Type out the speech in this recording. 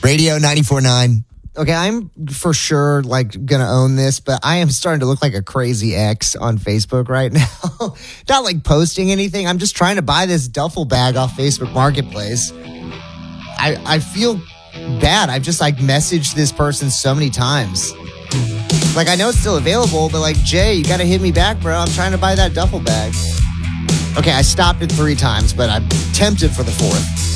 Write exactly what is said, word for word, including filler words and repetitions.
Radio ninety-four point nine. Okay, I'm for sure like gonna own this, but I am starting to look like a crazy ex on Facebook right now. Not like posting anything. I'm just trying to buy this duffel bag off Facebook Marketplace. I I feel bad. I've just like messaged this person so many times. Like I know it's still available, but like Jay, you gotta hit me back, bro. I'm trying to buy that duffel bag. Okay, I stopped it three times, but I'm tempted for the fourth.